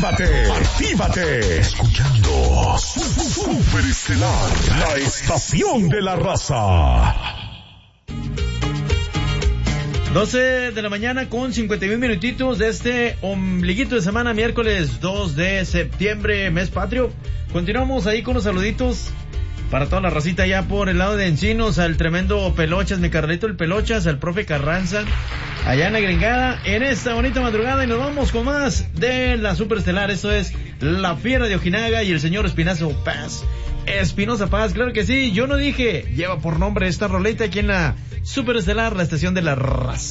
Actívate. Escuchando Superestelar, la estación de la raza. 12 de la mañana con 51 minutitos de este ombliguito de semana, miércoles 2 de septiembre, mes patrio. Continuamos ahí con los saluditos para toda la racita allá por el lado de Encinos, al tremendo Pelochas, mi carnalito el Pelochas, al profe Carranza, allá en la Gringada, en esta bonita madrugada, y nos vamos con más de la Superestelar. Esto es La Fiera de Ojinaga y el señor Espinosa Paz, claro que sí. Yo no dije, lleva por nombre esta roleta aquí en la Superestelar, la estación de la raza.